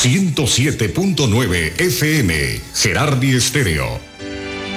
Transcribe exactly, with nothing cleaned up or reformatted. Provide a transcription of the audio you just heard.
ciento siete punto nueve F M, Gerardi Estéreo.